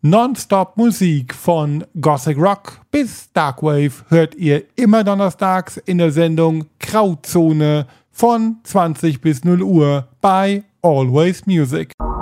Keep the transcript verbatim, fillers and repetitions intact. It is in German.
Nonstop-Musik von Gothic Rock bis Darkwave hört ihr immer donnerstags in der Sendung Grauzone von zwanzig bis null Uhr bei Always Music.